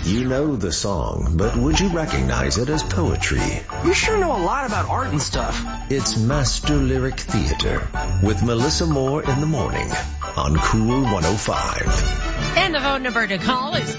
You know the song, but would you recognize it as poetry? You sure know a lot about art and stuff. It's Master Lyric Theater with Melissa Moore in the morning on Cool 105. And the phone number to call is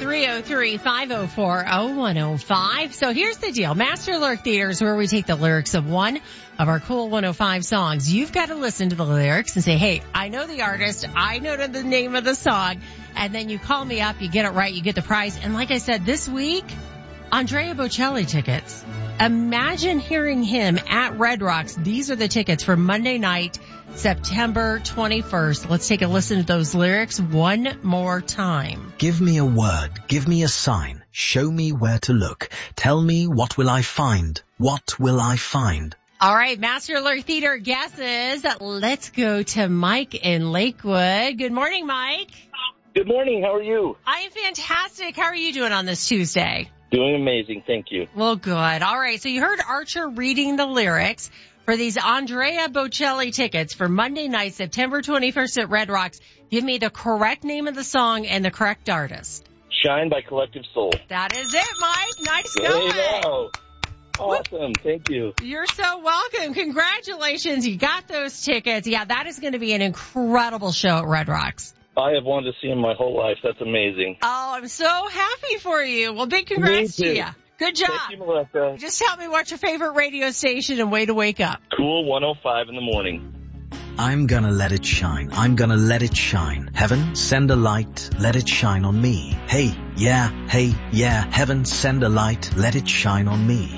303-504-0105. So here's the deal. Master Lyric Theater is where we take the lyrics of one of our Cool 105 songs. You've got to listen to the lyrics and say, hey, I know the artist, I know the name of the song, and then you call me up, you get it right, you get the prize. And like I said, this week, Andrea Bocelli tickets. Imagine hearing him at Red Rocks. These are the tickets for Monday night, September 21st. Let's take a listen to those lyrics one more time. Give me a word, give me a sign, show me where to look. Tell me, what will I find? What will I find? All right, Master Lyric Theater guesses. Let's go to Mike in Lakewood. Good morning, Mike. Good morning. How are you? I am fantastic. How are you doing on this Tuesday? Doing amazing. Thank you. Well, good. All right. So you heard Archer reading the lyrics for these Andrea Bocelli tickets for Monday night, September 21st at Red Rocks. Give me the correct name of the song and the correct artist. Shine by Collective Soul. That is it, Mike. Nice There going. you go. Awesome. Thank you. You're so welcome. Congratulations. You got those tickets. Yeah, that is going to be an incredible show at Red Rocks. I have wanted to see him my whole life. That's amazing. Oh, I'm so happy for you. Well, big congrats to you. Good job. Thank you, Melissa. Just tell me what's your favorite radio station and way to wake up. Cool 105 in the morning. I'm gonna let it shine. I'm gonna let it shine. Heaven, send a light. Let it shine on me. Hey, yeah. Heaven, send a light. Let it shine on me.